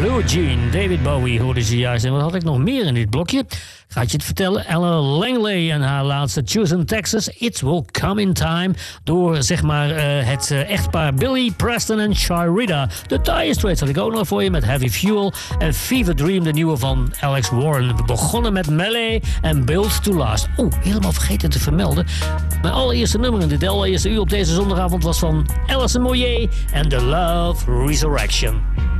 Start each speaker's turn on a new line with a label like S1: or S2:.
S1: Blue Jean, David Bowie hoorde ze juist. En wat had ik nog meer in dit blokje? Ik ga het je vertellen. Ella Langley en haar laatste Choose in Texas, It Will Come in Time. Door zeg maar het echtpaar Billy Preston en Sharita. De Dire Straits had ik ook nog voor je met Heavy Fuel. En Fever Dream, de nieuwe van Alex Warren. We begonnen met Melee en Built to Last. Helemaal vergeten te vermelden. Mijn allereerste nummer in dit allereerste uur op deze zondagavond was van Alison Moyet en The Love Resurrection.